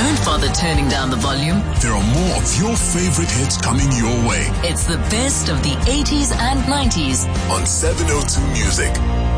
Don't bother turning down the volume. There are more of your favorite hits coming your way. It's the best of the 80s and 90s on 702 Music.